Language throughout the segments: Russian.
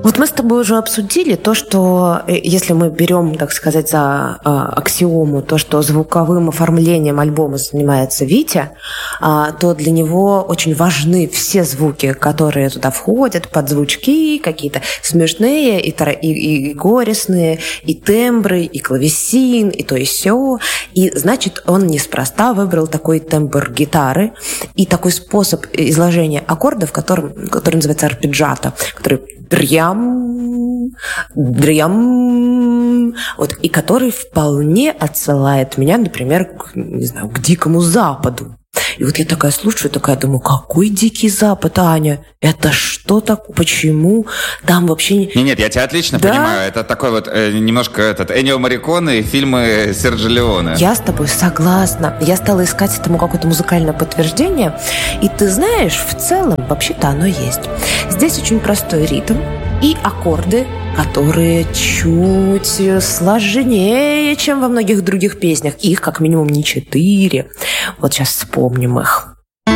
Вот мы с тобой уже обсудили то, что если мы берем, так сказать, за аксиому то, что звуковым оформлением альбома занимается Витя, то для него очень важны все звуки, которые туда входят, подзвучки какие-то смешные и горестные, и тембры, и клавесин, и то и сё. И, значит, он неспроста выбрал такой тембр гитары и такой способ изложения аккордов, который называется арпеджиато, который дрям, вот, и который вполне отсылает меня, например, к Дикому Западу. И вот я такая слушаю, думаю, какой Дикий Запад, Аня? Это что такое? Почему? Там вообще... Нет, я тебя отлично понимаю. Это такой вот немножко Эннио Морриконе и фильмы Серджио Леоне. Я с тобой согласна. Я стала искать этому какое-то музыкальное подтверждение. И ты знаешь, в целом, вообще-то оно есть. Здесь очень простой ритм и аккорды, которые чуть сложнее, чем во многих других песнях. Их как минимум не 4. Вот сейчас вспомним их.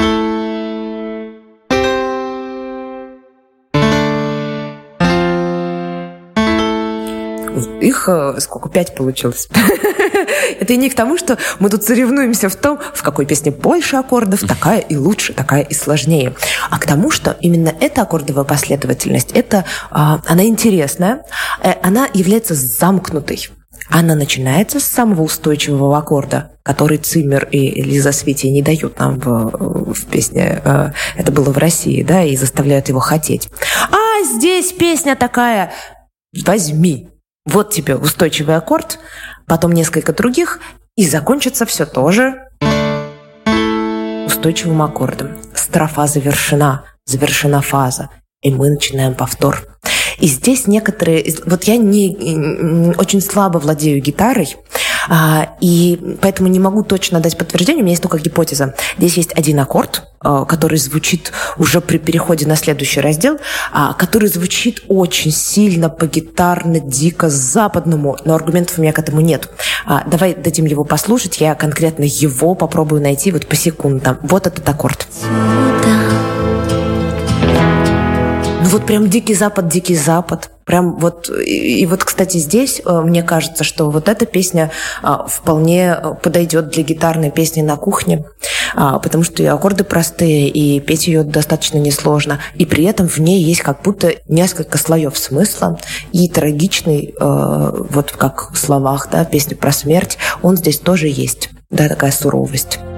Их сколько? 5 получилось. Это и не к тому, что мы тут соревнуемся в том, в какой песне больше аккордов, такая и лучше, такая и сложнее. А к тому, что именно эта аккордовая последовательность, она интересная, она является замкнутой. Она начинается с самого устойчивого аккорда, который Циммер и Лиза Свити не дают нам в песне «Это было в России», да, и заставляют его хотеть. А здесь песня такая «Возьми». Вот тебе устойчивый аккорд, потом несколько других, и закончится все тоже устойчивым аккордом. Строфа завершена фаза, и мы начинаем повтор. И здесь некоторые... Вот я не очень слабо владею гитарой, и поэтому не могу точно дать подтверждение, у меня есть только гипотеза. Здесь есть один аккорд, который звучит уже при переходе на следующий раздел, который звучит очень сильно по-гитарно, дико западному, но аргументов у меня к этому нет. Давай дадим его послушать, я конкретно его попробую найти вот по секундам. Вот этот аккорд. Ну вот прям Дикий Запад. Прям вот, и вот, кстати, здесь мне кажется, что вот эта песня вполне подойдет для гитарной песни на кухне, потому что и аккорды простые, и петь ее достаточно несложно, и при этом в ней есть как будто несколько слоев смысла, и трагичный, вот как в словах, да, песни про смерть, он здесь тоже есть, да, такая суровость.